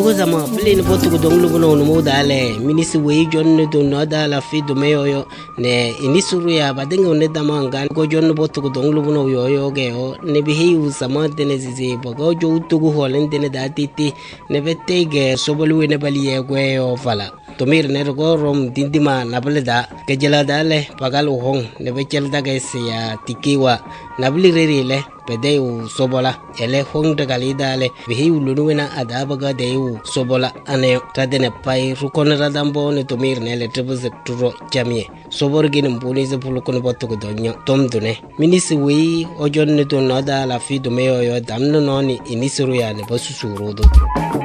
Lugo zama plin potu ko dong lugo no mo dale minisi we jon do no dala fi do meyo ne inisuru ya badenga ne dama ngan ko jon potu ko dong lugo no yo ge o ne bi hiu sama dene zizi bago jo tugu holen dene da titi ne vette ge sobolu ne bali ye gwe o fala to mir ne go rom dindima nabale da ke jela dale pagal hong ne be chel da ge ya tikiwa nabli rerile pedeu sobola ele hong de galidale bihi ulunuena adabaga deu sobola ane tadene pai rukona radambo ne tomir ne le trebuz turo jamie soborgin mbuni ze pulukon botto ko donyo tomdune minisi wi ojon ne to nada la fi do meyo damno noni inisuru ya ne basusuro do